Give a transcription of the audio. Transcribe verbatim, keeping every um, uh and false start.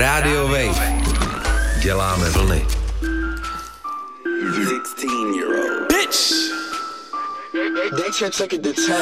Radio Wave. Děláme vlny. sixteen year old bitch. They should take it to town.